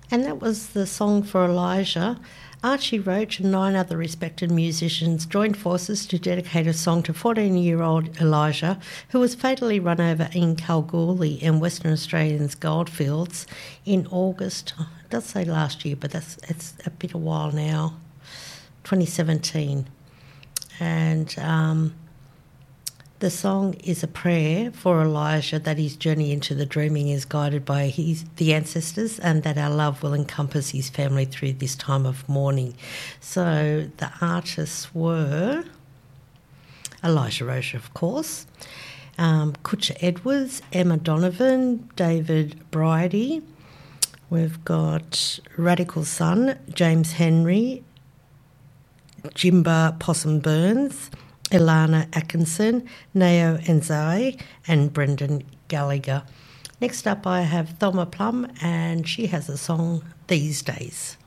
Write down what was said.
And that was the song for Elijah. Archie Roach and 9 other respected musicians joined forces to dedicate a song to 14-year-old Elijah, who was fatally run over in Kalgoorlie in Western Australia's goldfields in August. It does say last year, but it's a bit a while now, 2017. And the song is a prayer for Elijah that his journey into the dreaming is guided by the ancestors, and that our love will encompass his family through this time of mourning. So the artists were Elijah Roach, of course, Kutcha Edwards, Emma Donovan, David Bridie. We've got Radical Son, James Henry, Jimba Possum Burns, Ilana Atkinson, Nao Enzai, and Brendan Gallagher. Next up I have Thelma Plum, and she has a song, These Days.